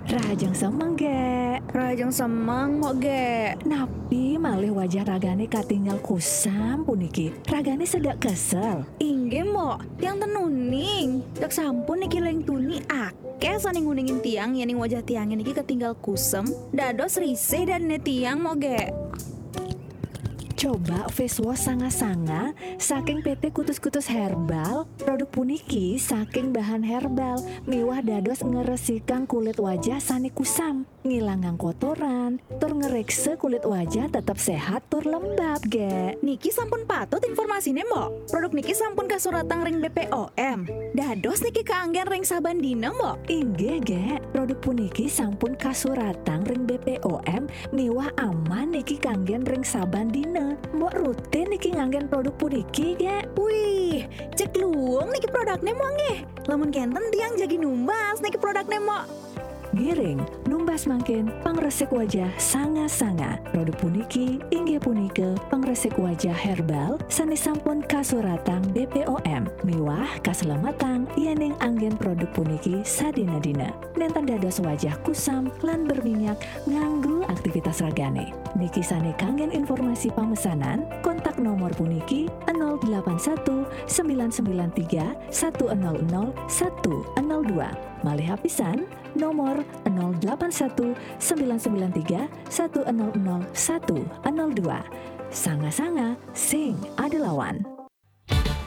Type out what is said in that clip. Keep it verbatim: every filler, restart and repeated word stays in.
Rajang semeng ge. Rajang semang mau ge. Napi malih wajah ragane katinggal kusam puniki. Ragane sedak kesel. Inggih mbok, tiang tenuning. Dak sampun niki leng tuni akeh saning nguningin tiang yening wajah tiang niki ketinggal kusem. Dados risih dan ne tiang mau ge. Coba face wash sanga-sanga saking P T Kutus-Kutus Herbal. Produk puniki saking bahan herbal miwah dados ngeresihkan kulit wajah sani kusam, ngilangang kotoran, tur ngerekse kulit wajah tetap sehat tur lembab ge. Niki sampun patut informasine mbok. Produk niki sampun kasuratang ring B P O M. Dados niki kaanggen ring saban dina mbok. Inggih ge, produk puniki sampun kasuratang ring B P O M miwah aman niki kanggen ring saban dina. Mbok rutin niki nganggen produk puniki ge. Wih, cek luung niki produknya mau nge. Lamun kenten tiang jadi numbas niki produknya mau. Giring, numbas mangkin pangresik wajah sanga-sanga. Produk puniki inggih punike pangresik wajah herbal sani sampun kasuratang B P O M miwah kaselamatan yening anggen produk puniki sadina-dina. Nenten dados wajah kusam lan berminyak nganggu aktivitas ragane. Niki sane kanggen informasi pemesanan kontak nomor puniki nol delapan satu sembilan sembilan tiga satu nol nol satu nol dua. Malih hapisan nomor nol delapan satu sembilan sembilan tiga satu nol nol satu nol dua. Sanga-sanga sing ada lawan.